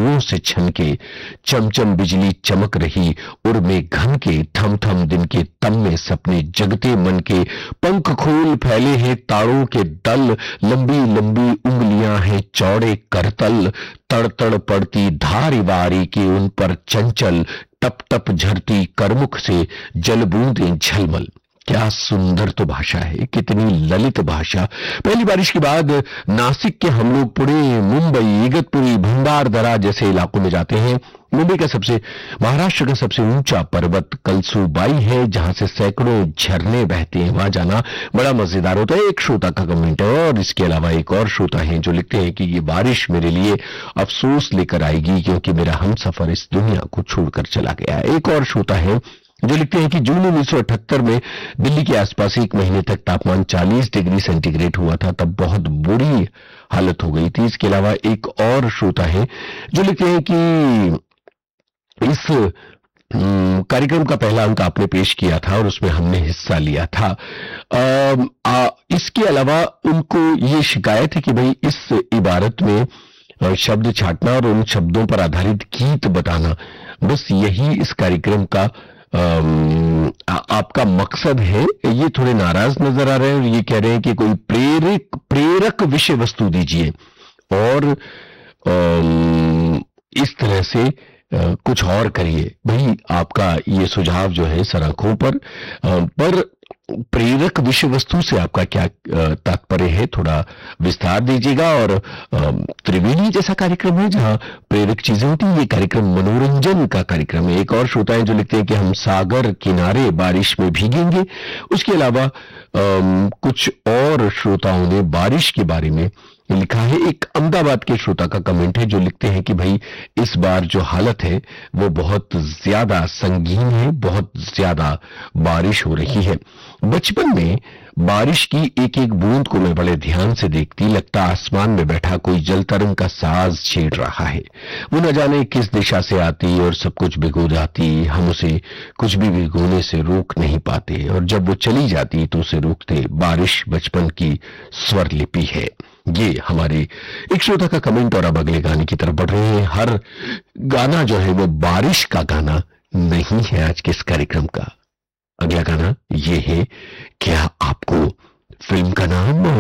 धुओं से छनके, चमचम बिजली चमक रही, उर्मे घन के, थम थम दिन के तम में सपने जगते मन के, पंख खोल फैले हैं तारों के दल, लंबी लंबी उंगलियां हैं चौड़े करतल, तड़ तड़ पड़ती धारीवारी की उन पर चंचल, टप टप झरती करमुख से जल बूंदें झलमल। क्या सुंदर तो भाषा है, कितनी ललित भाषा। पहली बारिश के बाद नासिक के हम लोग पुणे, मुंबई, इगतपुरी, भंडारदरा जैसे इलाकों में जाते हैं। मुंबई का महाराष्ट्र का सबसे ऊंचा पर्वत कलसूबाई है, जहां से सैकड़ों झरने बहते हैं। वहां जाना बड़ा मजेदार होता है। एक श्रोता का कमेंट है, और इसके अलावा एक और श्रोता है जो लिखते हैं कि ये बारिश मेरे लिए अफसोस लेकर आएगी, क्योंकि मेरा हमसफर इस दुनिया को छोड़कर चला गया है। एक और श्रोता है जो लिखते हैं कि जून 1978 में दिल्ली के आसपास एक महीने तक तापमान 40 डिग्री सेंटीग्रेड हुआ था, तब बहुत बुरी हालत हो गई थी। इसके अलावा एक और श्रोता है जो लिखते हैं कि इस कार्यक्रम का पहला अंक आपने पेश किया था और उसमें हमने हिस्सा लिया था। इसके अलावा उनको ये शिकायत है कि भाई इस इबारत में शब्द छाटना और उन शब्दों पर आधारित गीत बताना, बस यही इस कार्यक्रम का आपका मकसद है। ये थोड़े नाराज नजर आ रहे हैं और ये कह रहे हैं कि कोई प्रेरक विषय वस्तु दीजिए, और इस तरह से कुछ और करिए। भाई आपका ये सुझाव जो है सराखों पर प्रेरक विषय वस्तु से आपका क्या तात्पर्य है, थोड़ा विस्तार दीजिएगा। और त्रिवेणी जैसा कार्यक्रम है जहां प्रेरक चीजें होती हैं, ये कार्यक्रम मनोरंजन का कार्यक्रम है। एक और श्रोता है जो लिखते हैं कि हम सागर किनारे बारिश में भीगेंगे। उसके अलावा कुछ और श्रोताओं ने बारिश के बारे में लिखा है। एक अहमदाबाद के श्रोता का कमेंट है जो लिखते हैं कि भाई इस बार जो हालत है वो बहुत ज्यादा संगीन है, बहुत ज्यादा बारिश हो रही है। बचपन में बारिश की एक एक बूंद को मैं बड़े ध्यान से देखती, लगता आसमान में बैठा कोई जल तरंग का साज छेड़ रहा है। वो न जाने किस दिशा से आती और सब कुछ भिगो जाती, हम उसे कुछ भी भिगोने से रोक नहीं पाते, और जब वो चली जाती तो उसे रोकते। बारिश बचपन की स्वर लिपि है। ये हमारे एक श्रोता का कमेंट। और अब अगले गाने की तरफ बढ़ रहे हैं। हर गाना जो है वो बारिश का गाना नहीं है आज के इस कार्यक्रम का। अगला गाना ये है, क्या आपको फिल्म का नाम